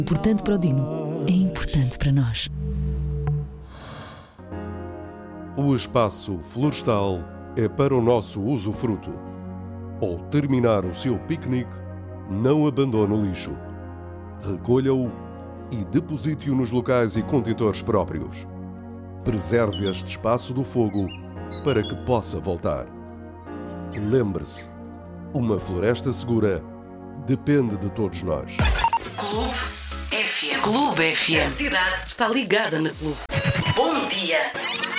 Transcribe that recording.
Importante para o Dino, é importante para nós. O espaço florestal é para o nosso usufruto. Ao terminar o seu piquenique, não abandone o lixo. Recolha-o e deposite-o nos locais e contentores próprios. Preserve este espaço do fogo para que possa voltar. Lembre-se, uma floresta segura depende de todos nós. Clube FM. Clube FM. A cidade está ligada na Clube. Bom dia.